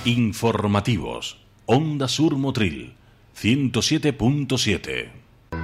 Informativos. Onda Sur Motril, 107.7.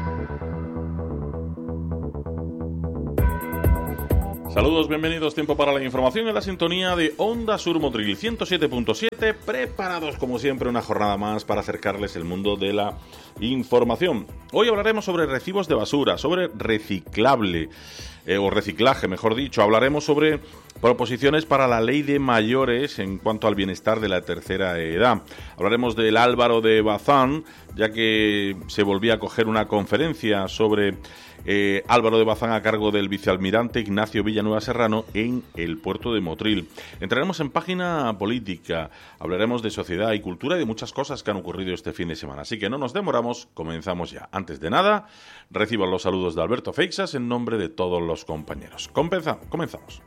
Saludos, bienvenidos. Tiempo para la información en la sintonía de Onda Sur Motril 107.7. Preparados como siempre una jornada más para acercarles el mundo de la información. Hoy hablaremos sobre recibos de basura, sobre reciclaje, mejor dicho. Hablaremos sobre proposiciones para la ley de mayores en cuanto al bienestar de la tercera edad. Hablaremos del Álvaro de Bazán, ya que se volvía a coger una conferencia sobre Álvaro de Bazán a cargo del vicealmirante Ignacio Villanueva Serrano en el puerto de Motril. Entraremos en página política, hablaremos de sociedad y cultura y de muchas cosas que han ocurrido este fin de semana. Así que no nos demoramos, comenzamos ya. Antes de nada, reciban los saludos de Alberto Feixas en nombre de todos los compañeros. Comenzamos.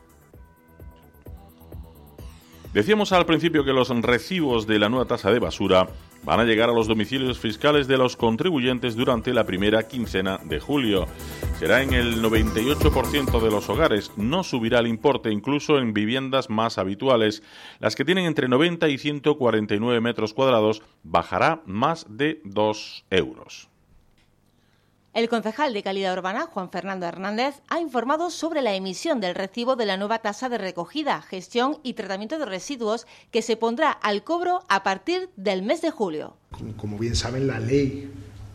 Decíamos al principio que los recibos de la nueva tasa de basura van a llegar a los domicilios fiscales de los contribuyentes durante la primera quincena de julio. Será en el 98% de los hogares. No subirá el importe incluso en viviendas más habituales. Las que tienen entre 90 y 149 metros cuadrados bajará más de 2 euros. El concejal de Calidad Urbana, Juan Fernando Hernández, ha informado sobre la emisión del recibo de la nueva tasa de recogida, gestión y tratamiento de residuos que se pondrá al cobro a partir del mes de julio. Como bien saben, la ley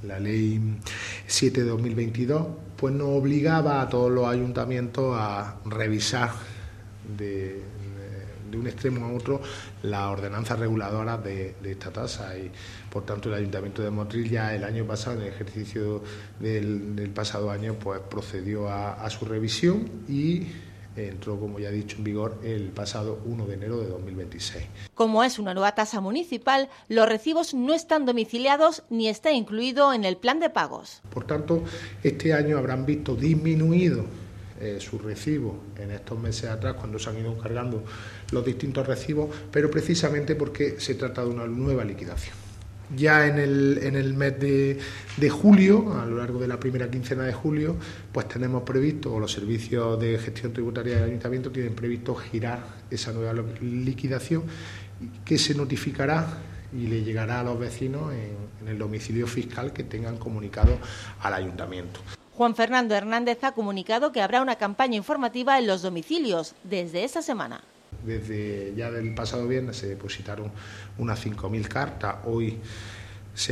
7 de 2022, pues nos obligaba a todos los ayuntamientos a revisar de un extremo a otro las ordenanzas reguladoras de esta tasa, y por tanto el Ayuntamiento de Motril ya el año pasado, en el ejercicio del pasado año, pues procedió a su revisión y entró, como ya he dicho, en vigor el pasado 1 de enero de 2026. Como es una nueva tasa municipal, los recibos no están domiciliados ni está incluido en el plan de pagos. Por tanto, este año habrán visto disminuido su recibo en estos meses atrás, cuando se han ido cargando los distintos recibos, pero precisamente porque se trata de una nueva liquidación. Ya en el mes de julio, a lo largo de la primera quincena de julio, pues tenemos previsto, o los servicios de gestión tributaria del Ayuntamiento tienen previsto girar esa nueva liquidación, que se notificará y le llegará a los vecinos en el domicilio fiscal que tengan comunicado al Ayuntamiento. Juan Fernando Hernández ha comunicado que habrá una campaña informativa en los domicilios desde esta semana. Desde ya del pasado viernes se depositaron unas 5.000 cartas, hoy se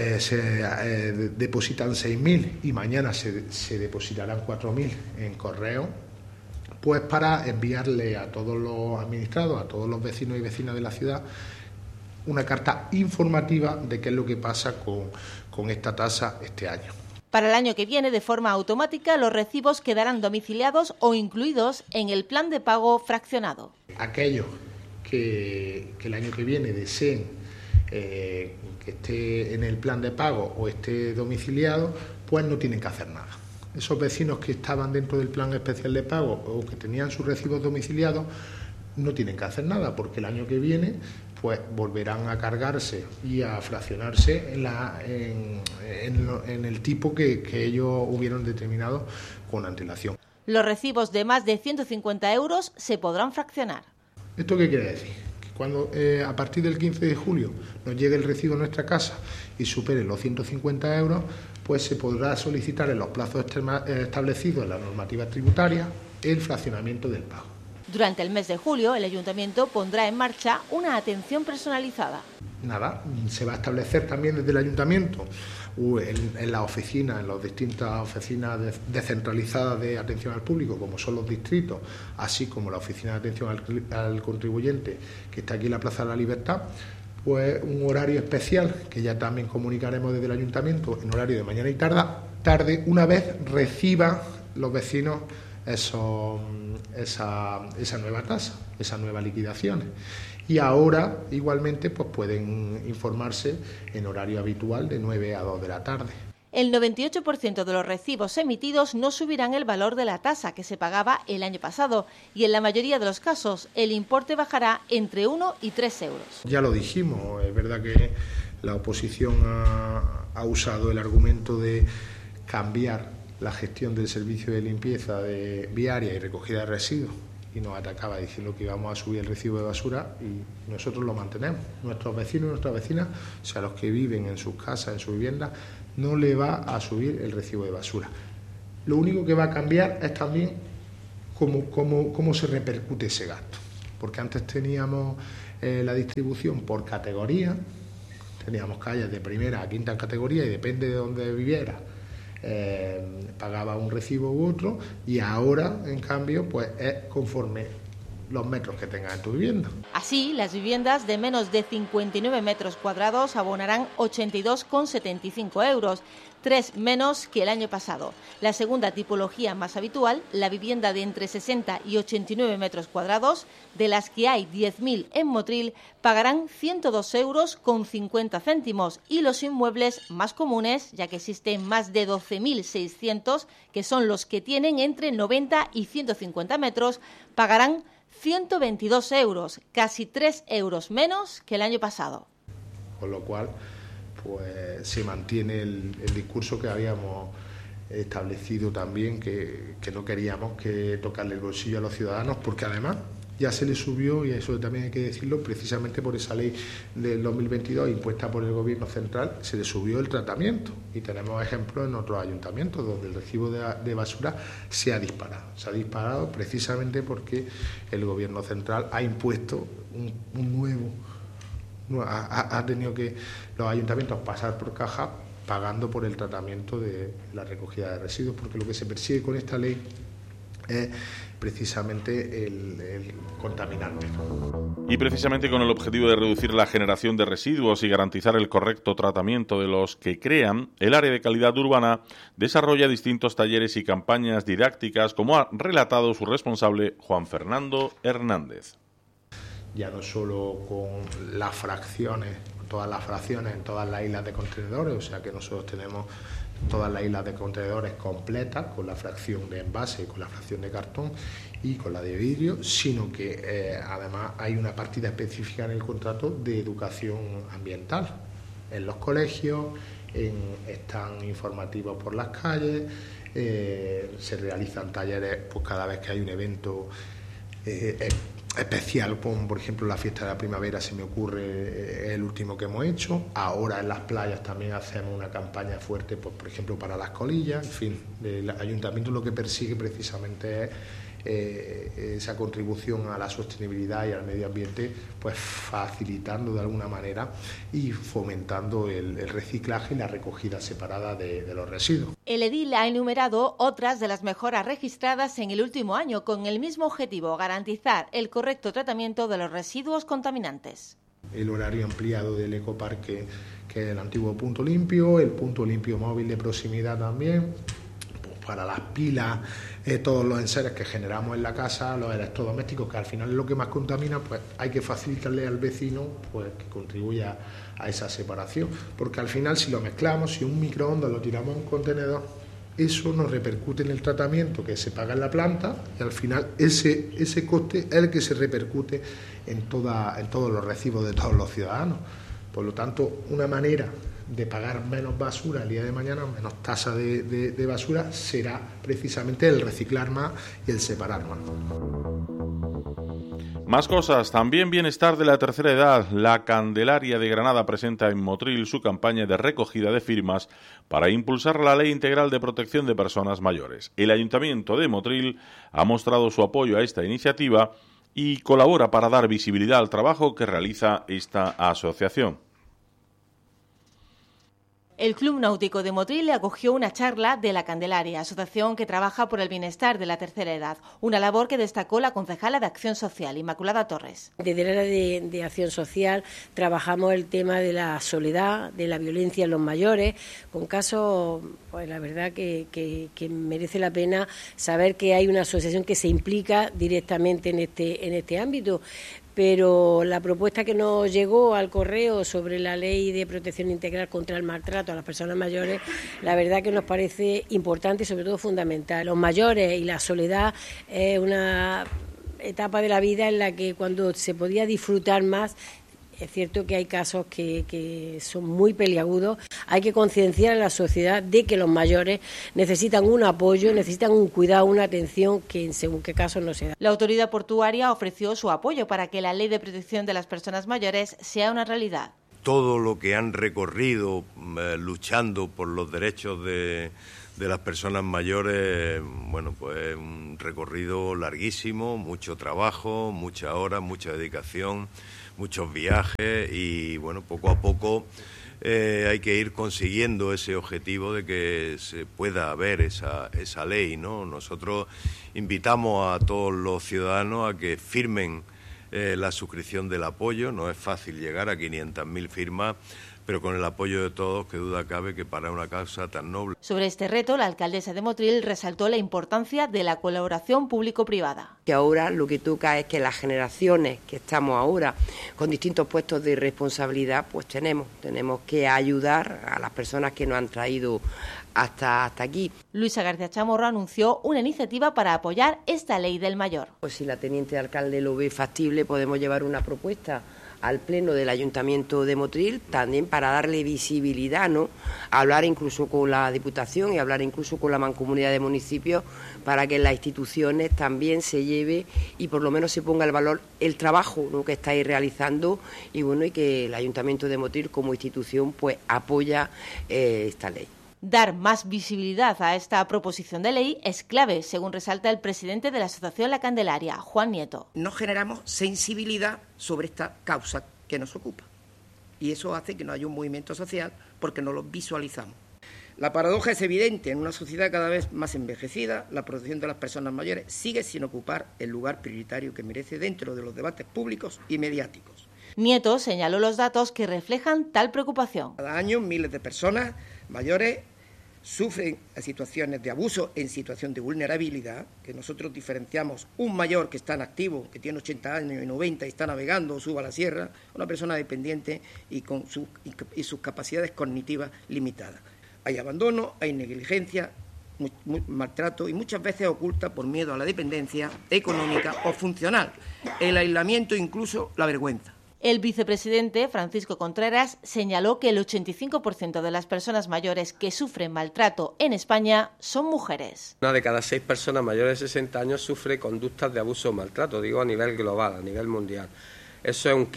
depositan 6.000 y mañana se depositarán 4.000 en correo, pues para enviarle a todos los administrados, a todos los vecinos y vecinas de la ciudad, una carta informativa de qué es lo que pasa con esta tasa este año. Para el año que viene, de forma automática, los recibos quedarán domiciliados o incluidos en el plan de pago fraccionado. Aquellos que el año que viene deseen que esté en el plan de pago o esté domiciliado, pues no tienen que hacer nada. Esos vecinos que estaban dentro del plan especial de pago o que tenían sus recibos domiciliados no tienen que hacer nada, porque el año que viene pues volverán a cargarse y a fraccionarse en el tipo que ellos hubieran determinado con antelación. Los recibos de más de 150 euros se podrán fraccionar. ¿Esto qué quiere decir? Que cuando a partir del 15 de julio nos llegue el recibo a nuestra casa y supere los 150 euros, pues se podrá solicitar en los plazos establecidos en la normativa tributaria el fraccionamiento del pago. Durante el mes de julio, el Ayuntamiento pondrá en marcha una atención personalizada. Nada, se va a establecer también desde el Ayuntamiento, en las oficinas, en las distintas oficinas descentralizadas de atención al público, como son los distritos, así como la oficina de atención al contribuyente, que está aquí en la Plaza de la Libertad, pues un horario especial, que ya también comunicaremos desde el Ayuntamiento, en horario de mañana y tarde, una vez reciban los vecinos esa nueva tasa, esas nuevas liquidaciones. Y ahora, igualmente, pues pueden informarse en horario habitual de 9 a 2 de la tarde. El 98% de los recibos emitidos no subirán el valor de la tasa que se pagaba el año pasado y en la mayoría de los casos el importe bajará entre 1 y 3 euros. Ya lo dijimos, es verdad que la oposición ha usado el argumento de cambiar la gestión del servicio de limpieza viaria y recogida de residuos y nos atacaba diciendo que íbamos a subir el recibo de basura, y nosotros lo mantenemos. Nuestros vecinos y nuestras vecinas, o sea, los que viven en sus casas, en sus viviendas, no le va a subir el recibo de basura. Lo único que va a cambiar es también cómo se repercute ese gasto, porque antes teníamos la distribución por categoría, teníamos calles de primera a quinta categoría y depende de dónde viviera pagaba un recibo u otro, y ahora en cambio pues es conforme los metros que tengas en tu vivienda. Así, las viviendas de menos de 59 metros cuadrados abonarán 82,75 euros, 3 menos que el año pasado. La segunda tipología más habitual, la vivienda de entre 60 y 89 metros cuadrados, de las que hay 10.000 en Motril, pagarán 102 euros con 50 céntimos, y los inmuebles más comunes, ya que existen más de 12.600, que son los que tienen entre 90 y 150 metros, pagarán 122 euros, casi 3 euros menos que el año pasado. Con lo cual, pues se mantiene el discurso que habíamos establecido también, que no queríamos que tocarle el bolsillo a los ciudadanos, porque además ya se le subió, y eso también hay que decirlo, precisamente por esa ley del 2022 impuesta por el Gobierno central, se le subió el tratamiento, y tenemos ejemplos en otros ayuntamientos donde el recibo de basura se ha disparado precisamente porque el Gobierno central ha impuesto un nuevo, ha tenido que los ayuntamientos pasar por caja pagando por el tratamiento de la recogida de residuos, porque lo que se persigue con esta ley es precisamente el contaminante. Y precisamente con el objetivo de reducir la generación de residuos y garantizar el correcto tratamiento de los que crean, el área de calidad urbana desarrolla distintos talleres y campañas didácticas, como ha relatado su responsable, Juan Fernando Hernández. Ya no solo con las fracciones, todas las fracciones en todas las islas de contenedores, o sea que nosotros tenemos todas las islas de contenedores completas, con la fracción de envase, con la fracción de cartón y con la de vidrio, sino que además hay una partida específica en el contrato de educación ambiental en los colegios, están informativos por las calles, se realizan talleres pues cada vez que hay un evento especial, como por ejemplo la fiesta de la primavera, se me ocurre el último que hemos hecho. Ahora en las playas también hacemos una campaña fuerte, pues por ejemplo para las colillas. En fin, el ayuntamiento lo que persigue precisamente es esa contribución a la sostenibilidad y al medio ambiente, pues facilitando de alguna manera y fomentando el reciclaje y la recogida separada de los residuos. El edil ha enumerado otras de las mejoras registradas en el último año con el mismo objetivo, garantizar el correcto tratamiento de los residuos contaminantes. El horario ampliado del ecoparque, que es el antiguo punto limpio, el punto limpio móvil de proximidad también, pues para las pilas, todos los enseres que generamos en la casa, los electrodomésticos, que al final es lo que más contamina, pues hay que facilitarle al vecino pues que contribuya a esa separación, porque al final si lo mezclamos, si un microondas lo tiramos en un contenedor, eso nos repercute en el tratamiento que se paga en la planta, y al final ese coste es el que se repercute en todos los recibos de todos los ciudadanos. Por lo tanto, una manera de pagar menos basura el día de mañana, menos tasa de basura, será precisamente el reciclar más y el separar más. Más cosas, también bienestar de la tercera edad. La Candelaria de Granada presenta en Motril su campaña de recogida de firmas para impulsar la Ley Integral de Protección de Personas Mayores. El Ayuntamiento de Motril ha mostrado su apoyo a esta iniciativa y colabora para dar visibilidad al trabajo que realiza esta asociación. El Club Náutico de Motril acogió una charla de la Candelaria, asociación que trabaja por el bienestar de la tercera edad, una labor que destacó la concejala de Acción Social, Inmaculada Torres. Desde el área de Acción Social trabajamos el tema de la soledad, de la violencia en los mayores, con casos, pues la verdad que merece la pena saber que hay una asociación que se implica directamente en este ámbito. Pero la propuesta que nos llegó al correo sobre la Ley de Protección Integral contra el Maltrato a las Personas Mayores, la verdad que nos parece importante y sobre todo fundamental. Los mayores y la soledad es una etapa de la vida en la que cuando se podía disfrutar más Es cierto que hay casos que son muy peliagudos. Hay que concienciar a la sociedad de que los mayores necesitan un apoyo, necesitan un cuidado, una atención que en según qué casos no se da. La autoridad portuaria ofreció su apoyo para que la Ley de Protección de las Personas Mayores sea una realidad. Todo lo que han recorrido luchando por los derechos de las personas mayores, bueno, pues un recorrido larguísimo, mucho trabajo, muchas horas, mucha dedicación, muchos viajes y bueno, poco a poco hay que ir consiguiendo ese objetivo de que se pueda haber esa ley, ¿no? Nosotros invitamos a todos los ciudadanos a que firmen la suscripción del apoyo. No es fácil llegar a 500.000 firmas, pero con el apoyo de todos, que duda cabe que para una causa tan noble. Sobre este reto, la alcaldesa de Motril resaltó la importancia de la colaboración público-privada. Que ahora lo que toca es que las generaciones que estamos ahora con distintos puestos de responsabilidad, pues tenemos que ayudar a las personas que nos han traído hasta aquí. Luisa García Chamorro anunció una iniciativa para apoyar esta ley del mayor. Pues si la teniente alcalde lo ve factible, podemos llevar una propuesta al Pleno del Ayuntamiento de Motril, también para darle visibilidad, ¿no? Hablar incluso con la Diputación y hablar incluso con la Mancomunidad de Municipios para que en las instituciones también se lleve y por lo menos se ponga el valor el trabajo, ¿no?, que estáis realizando y bueno, y que el Ayuntamiento de Motril como institución pues apoya esta ley. Dar más visibilidad a esta proposición de ley es clave, según resalta el presidente de la Asociación La Candelaria, Juan Nieto. No generamos sensibilidad sobre esta causa que nos ocupa y eso hace que no haya un movimiento social porque no lo visualizamos. La paradoja es evidente: en una sociedad cada vez más envejecida, la protección de las personas mayores sigue sin ocupar el lugar prioritario que merece dentro de los debates públicos y mediáticos. Nieto señaló los datos que reflejan tal preocupación. Cada año miles de personas mayores sufren situaciones de abuso en situación de vulnerabilidad, que nosotros diferenciamos un mayor que está en activo, que tiene 80 años y 90 y está navegando o suba a la sierra, una persona dependiente y con sus capacidades cognitivas limitadas. Hay abandono, hay negligencia, maltrato y muchas veces oculta por miedo a la dependencia económica o funcional, el aislamiento e incluso la vergüenza. El vicepresidente, Francisco Contreras, señaló que el 85% de las personas mayores que sufren maltrato en España son mujeres. Una de cada 6 personas mayores de 60 años sufre conductas de abuso o maltrato, digo a nivel global, a nivel mundial. Eso es un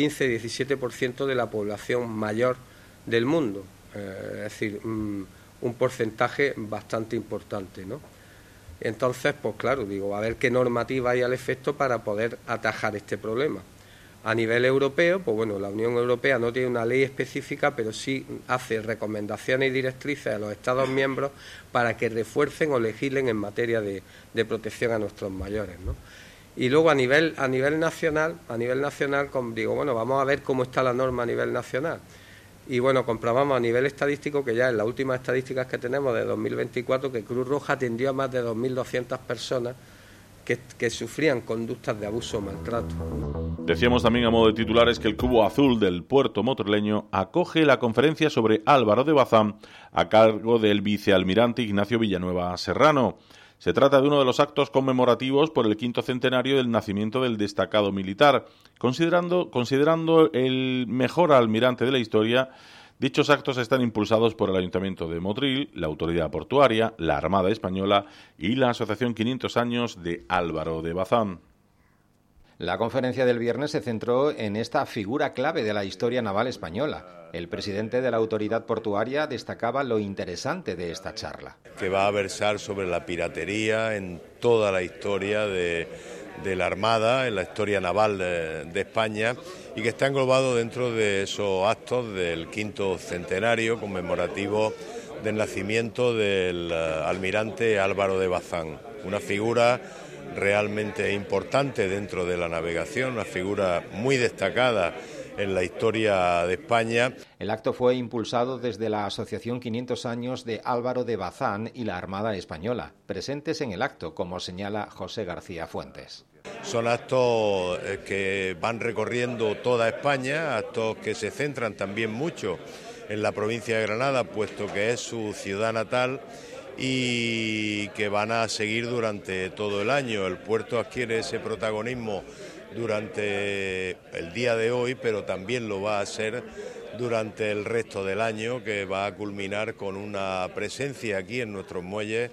15-17% de la población mayor del mundo, es decir, un porcentaje bastante importante, ¿no? Entonces, pues claro, digo, a ver qué normativa hay al efecto para poder atajar este problema. A nivel europeo, pues bueno, la Unión Europea no tiene una ley específica, pero sí hace recomendaciones y directrices a los Estados miembros para que refuercen o legislen en materia de protección a nuestros mayores, ¿no? Y luego a nivel nacional, digo, bueno, vamos a ver cómo está la norma a nivel nacional. Y bueno, comprobamos a nivel estadístico que ya en las últimas estadísticas que tenemos de 2024 que Cruz Roja atendió a más de 2.200 personas que sufrían conductas de abuso o maltrato. Decíamos también a modo de titulares que el Cubo Azul del puerto motrileño acoge la conferencia sobre Álvaro de Bazán a cargo del vicealmirante Ignacio Villanueva Serrano. Se trata de uno de los actos conmemorativos por el 5º centenario del nacimiento del destacado militar. Considerando el mejor almirante de la historia, dichos actos están impulsados por el Ayuntamiento de Motril, la Autoridad Portuaria, la Armada Española y la Asociación 500 Años de Álvaro de Bazán. La conferencia del viernes se centró en esta figura clave de la historia naval española. El presidente de la Autoridad Portuaria destacaba lo interesante de esta charla. Que va a versar sobre la piratería en toda la historia de la Armada, en la historia naval de España, y que está englobado dentro de esos actos del 5º centenario conmemorativo del nacimiento del almirante Álvaro de Bazán, una figura realmente importante dentro de la navegación, una figura muy destacada en la historia de España. El acto fue impulsado desde la Asociación 500 Años de Álvaro de Bazán y la Armada Española, presentes en el acto, como señala José García Fuentes. Son actos que van recorriendo toda España, actos que se centran también mucho en la provincia de Granada, puesto que es su ciudad natal, y que van a seguir durante todo el año. El puerto adquiere ese protagonismo durante el día de hoy, pero también lo va a ser durante el resto del año, que va a culminar con una presencia aquí en nuestros muelles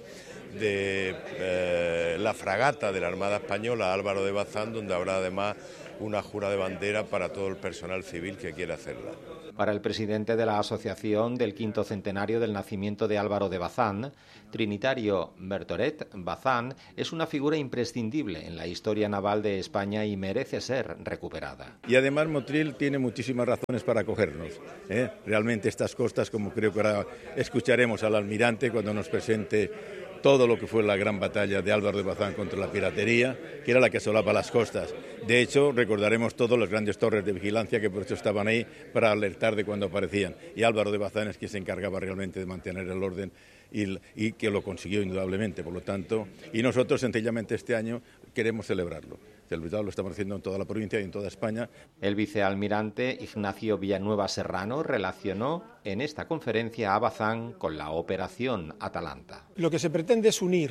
de la fragata de la Armada Española Álvaro de Bazán, donde habrá además una jura de bandera para todo el personal civil que quiera hacerla. Para el presidente de la Asociación del Quinto Centenario del Nacimiento de Álvaro de Bazán, Trinitario Bertoret Bazán es una figura imprescindible en la historia naval de España y merece ser recuperada. Y además Motril tiene muchísimas razones para acogernos. Realmente estas costas, como creo que ahora escucharemos al almirante cuando nos presente todo lo que fue la gran batalla de Álvaro de Bazán contra la piratería, que era la que asolaba las costas. De hecho, recordaremos todas las grandes torres de vigilancia que por eso estaban ahí para alertar de cuando aparecían. Y Álvaro de Bazán es quien se encargaba realmente de mantener el orden y que lo consiguió indudablemente, por lo tanto. Y nosotros sencillamente este año queremos celebrarlo. Lo estamos haciendo en toda la provincia y en toda España. El vicealmirante Ignacio Villanueva Serrano relacionó en esta conferencia a Bazán con la Operación Atalanta. Lo que se pretende es unir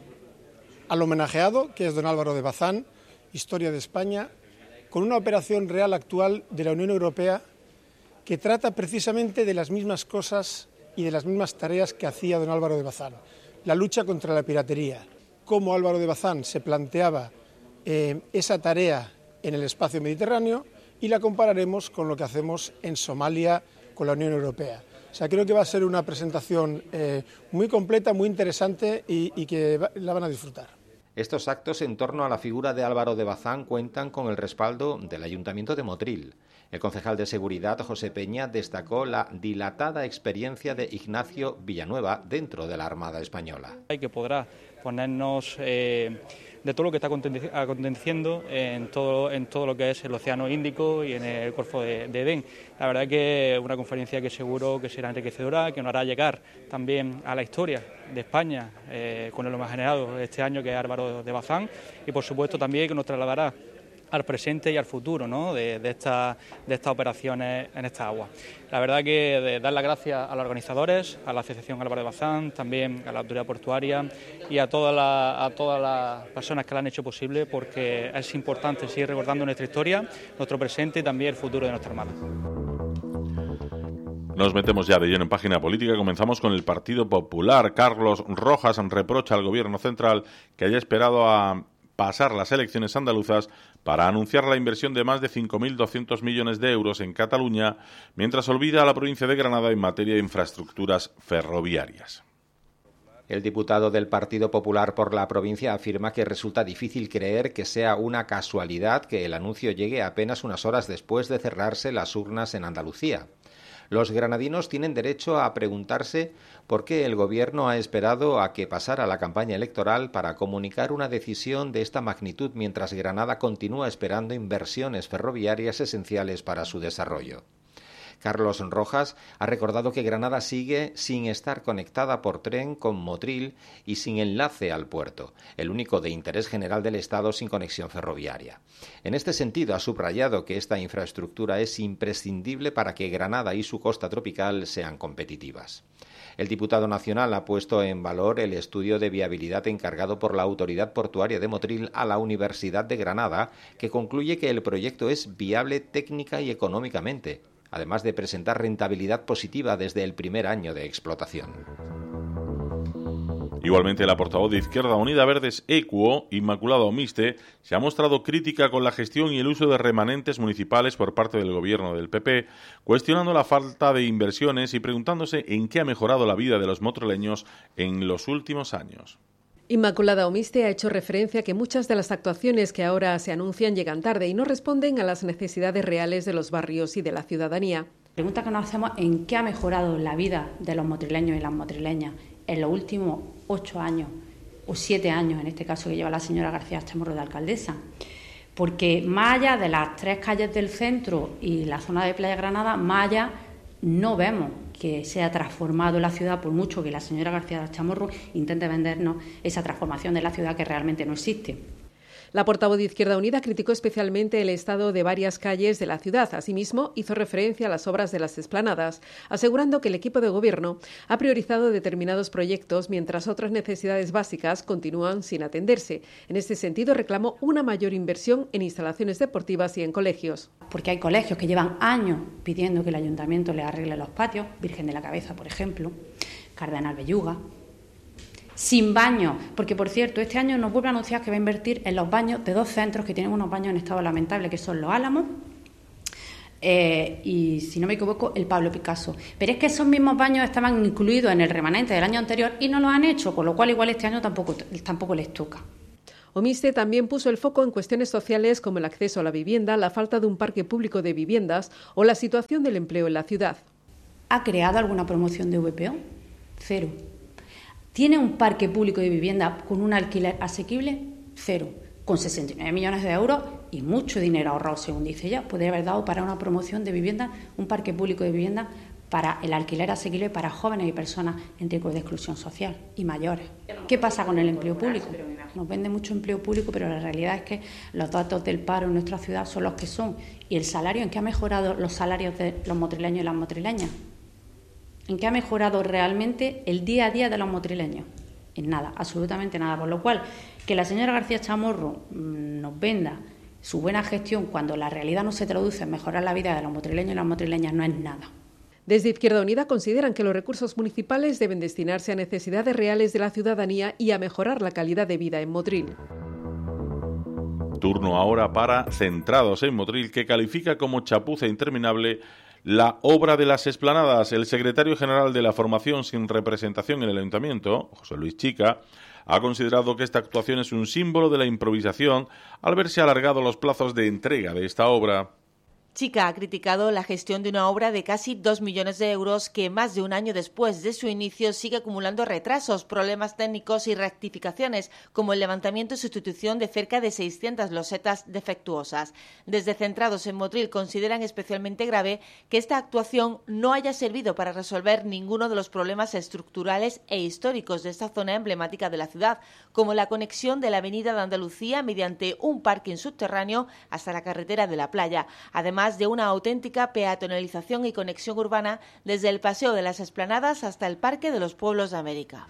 al homenajeado, que es don Álvaro de Bazán, Historia de España, con una operación real actual de la Unión Europea que trata precisamente de las mismas cosas y de las mismas tareas que hacía don Álvaro de Bazán. La lucha contra la piratería, cómo Álvaro de Bazán se planteaba esa tarea en el espacio mediterráneo y la compararemos con lo que hacemos en Somalia con la Unión Europea. O sea, creo que va a ser una presentación muy completa, muy interesante y que la van a disfrutar. Estos actos en torno a la figura de Álvaro de Bazán cuentan con el respaldo del Ayuntamiento de Motril. El concejal de Seguridad, José Peña, destacó la dilatada experiencia de Ignacio Villanueva dentro de la Armada Española. Hay que podrá ponernos de todo lo que está aconteciendo en todo lo que es el Océano Índico y en el Golfo de Edén. La verdad que es una conferencia que seguro que será enriquecedora, que nos hará llegar también a la historia de España con el homenajeado este año, que es Álvaro de Bazán, y por supuesto también que nos trasladará al presente y al futuro, ¿no?, de estas operaciones en esta agua. La verdad que dar las gracias a los organizadores, a la Asociación Álvaro de Bazán, también a la autoridad portuaria y a todas las personas que lo han hecho posible, porque es importante seguir recordando nuestra historia, nuestro presente y también el futuro de nuestra Armada. Nos metemos ya de lleno en página política. Comenzamos con el Partido Popular. Carlos Rojas reprocha al Gobierno central que haya esperado a pasar las elecciones andaluzas para anunciar la inversión de más de 5.200 millones de euros en Cataluña, mientras olvida a la provincia de Granada en materia de infraestructuras ferroviarias. El diputado del Partido Popular por la provincia afirma que resulta difícil creer que sea una casualidad que el anuncio llegue apenas unas horas después de cerrarse las urnas en Andalucía. Los granadinos tienen derecho a preguntarse por qué el Gobierno ha esperado a que pasara la campaña electoral para comunicar una decisión de esta magnitud mientras Granada continúa esperando inversiones ferroviarias esenciales para su desarrollo. Carlos Rojas ha recordado que Granada sigue sin estar conectada por tren con Motril y sin enlace al puerto, el único de interés general del Estado sin conexión ferroviaria. En este sentido, ha subrayado que esta infraestructura es imprescindible para que Granada y su costa tropical sean competitivas. El diputado nacional ha puesto en valor el estudio de viabilidad encargado por la Autoridad Portuaria de Motril a la Universidad de Granada, que concluye que el proyecto es viable técnica y económicamente, además de presentar rentabilidad positiva desde el primer año de explotación. Igualmente, la portavoz de Izquierda Unida Verdes Equo, Inmaculada Omiste, se ha mostrado crítica con la gestión y el uso de remanentes municipales por parte del gobierno del PP, cuestionando la falta de inversiones y preguntándose en qué ha mejorado la vida de los motrileños en los últimos años. Inmaculada Omiste ha hecho referencia a que muchas de las actuaciones que ahora se anuncian llegan tarde y no responden a las necesidades reales de los barrios y de la ciudadanía. La pregunta que nos hacemos es en qué ha mejorado la vida de los motrileños y las motrileñas en los últimos 8 años o 7 años, en este caso que lleva la señora García Chamorro de alcaldesa. Porque más allá de las 3 calles del centro y la zona de Playa Granada, más allá no vemos que se ha transformado la ciudad, por mucho que la señora García Chamorro intente vendernos esa transformación de la ciudad que realmente no existe. La portavoz de Izquierda Unida criticó especialmente el estado de varias calles de la ciudad. Asimismo, hizo referencia a las obras de las explanadas, asegurando que el equipo de gobierno ha priorizado determinados proyectos mientras otras necesidades básicas continúan sin atenderse. En este sentido, reclamó una mayor inversión en instalaciones deportivas y en colegios. Porque hay colegios que llevan años pidiendo que el ayuntamiento les arregle los patios, Virgen de la Cabeza, por ejemplo, Cardenal Belluga, sin baños, porque por cierto, este año nos vuelve a anunciar que va a invertir en los baños de 2 centros que tienen unos baños en estado lamentable, que son Los Álamos y, si no me equivoco, el Pablo Picasso. Pero es que esos mismos baños estaban incluidos en el remanente del año anterior y no lo han hecho, con lo cual igual este año tampoco les toca. Omiste también puso el foco en cuestiones sociales como el acceso a la vivienda, la falta de un parque público de viviendas o la situación del empleo en la ciudad. ¿Ha creado alguna promoción de VPO? Cero. ¿Tiene un parque público de vivienda con un alquiler asequible? Cero. Con 69 millones de euros y mucho dinero ahorrado, según dice ella, podría haber dado para una promoción de vivienda, un parque público de vivienda para el alquiler asequible para jóvenes y personas en riesgo de exclusión social y mayores. ¿Qué pasa con el empleo público? Nos vende mucho empleo público, pero la realidad es que los datos del paro en nuestra ciudad son los que son. ¿Y el salario? ¿En qué ha mejorado los salarios de los motrileños y las motrileñas? ¿En qué ha mejorado realmente el día a día de los motrileños? En nada, absolutamente nada. Por lo cual, que la señora García Chamorro nos venda su buena gestión cuando la realidad no se traduce en mejorar la vida de los motrileños y las motrileñas no es nada. Desde Izquierda Unida consideran que los recursos municipales deben destinarse a necesidades reales de la ciudadanía y a mejorar la calidad de vida en Motril. Turno ahora para Centrados en Motril, que califica como chapuza interminable la obra de las explanadas. El secretario general de la formación sin representación en el ayuntamiento, José Luis Chica, ha considerado que esta actuación es un símbolo de la improvisación al verse alargados los plazos de entrega de esta obra. Chica ha criticado la gestión de una obra de casi 2 millones de euros que más de un año después de su inicio sigue acumulando retrasos, problemas técnicos y rectificaciones, como el levantamiento y sustitución de cerca de 600 losetas defectuosas. Desde Centrados en Motril consideran especialmente grave que esta actuación no haya servido para resolver ninguno de los problemas estructurales e históricos de esta zona emblemática de la ciudad, como la conexión de la Avenida de Andalucía mediante un parking subterráneo hasta la carretera de la playa, además de una auténtica peatonalización y conexión urbana desde el Paseo de las Explanadas hasta el Parque de los Pueblos de América.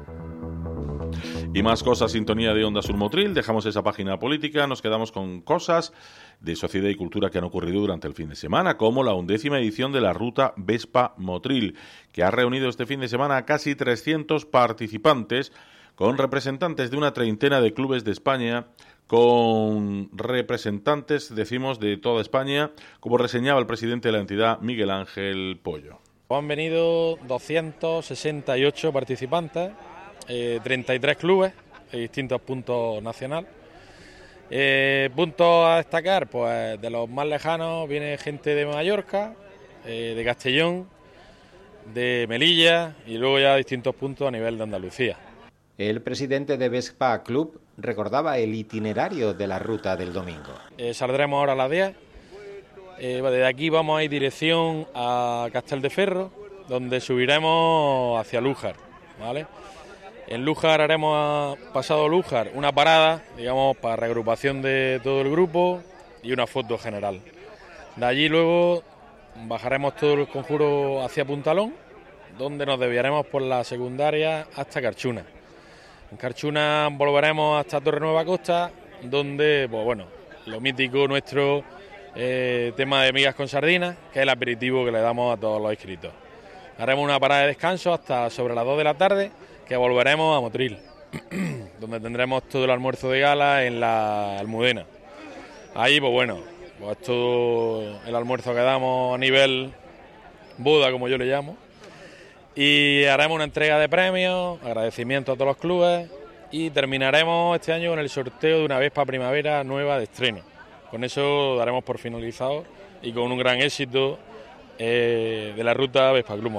Y más cosas, sintonía de Onda Sur Motril. Dejamos esa página política, nos quedamos con cosas de sociedad y cultura que han ocurrido durante el fin de semana, como la 11ª edición de la Ruta Vespa Motril, que ha reunido este fin de semana a casi 300 participantes, con representantes de una treintena de clubes de España, con representantes, decimos, de toda España, como reseñaba el presidente de la entidad, Miguel Ángel Pollo. Han venido 268 participantes, 33 clubes de distintos puntos nacionales. Puntos a destacar, pues de los más lejanos viene gente de Mallorca, de Castellón, de Melilla y luego ya distintos puntos a nivel de Andalucía. El presidente de Vespa Club recordaba el itinerario de la ruta del domingo. Saldremos ahora a las 10. Desde aquí vamos a ir dirección a Castelldefels, donde subiremos hacia Lújar, ¿vale? En Lújar haremos, pasado Lújar, una parada, digamos, para reagrupación de todo el grupo y una foto general. De allí luego bajaremos todo el conjuro hacia Puntalón, donde nos desviaremos por la secundaria hasta Carchuna. En Carchuna volveremos hasta Torre Nueva Costa, donde, pues bueno, lo mítico nuestro tema de migas con sardinas, que es el aperitivo que le damos a todos los inscritos. Haremos una parada de descanso hasta sobre las 2 de la tarde, que volveremos a Motril, donde tendremos todo el almuerzo de gala en la Almudena. Ahí, pues bueno, pues todo el almuerzo que damos a nivel boda, como yo le llamo. Y haremos una entrega de premios, agradecimiento a todos los clubes y terminaremos este año con el sorteo de una Vespa Primavera nueva de estreno. Con eso daremos por finalizado y con un gran éxito de la ruta Vespa Club Motril.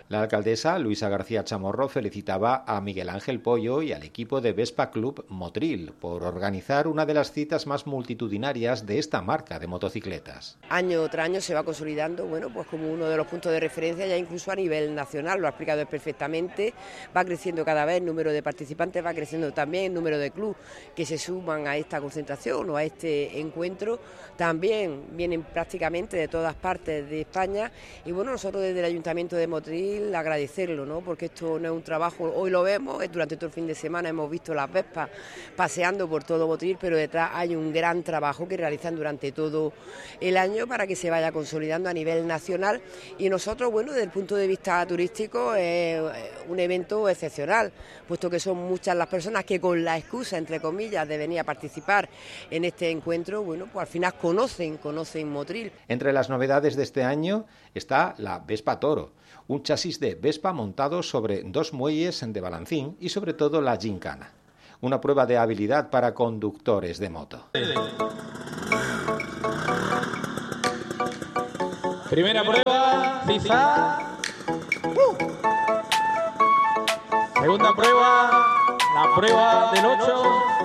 La alcaldesa Luisa García Chamorro felicitaba a Miguel Ángel Pollo y al equipo de Vespa Club Motril por organizar una de las citas más multitudinarias de esta marca de motocicletas. Año tras año se va consolidando, bueno, pues como uno de los puntos de referencia ya incluso a nivel nacional, lo ha explicado él perfectamente, va creciendo cada vez el número de participantes, va creciendo también el número de clubes que se suman a esta concentración o a este encuentro, también vienen prácticamente de todas partes de España y bueno, nosotros desde el Ayuntamiento de Motril agradecerlo, ¿no? Porque esto no es un trabajo, hoy lo vemos, durante todo el fin de semana hemos visto las Vespas paseando por todo Motril, pero detrás hay un gran trabajo que realizan durante todo el año para que se vaya consolidando a nivel nacional y nosotros, bueno, desde el punto de vista turístico es un evento excepcional, puesto que son muchas las personas que con la excusa, entre comillas, de venir a participar en este encuentro, bueno, pues al final conocen Motril. Entre las novedades de este año está la Vespa Toro, un chasis de Vespa montado sobre 2 muelles de balancín y sobre todo la gincana, una prueba de habilidad para conductores de moto. Primera prueba, Cisa. Segunda prueba, la prueba del 8.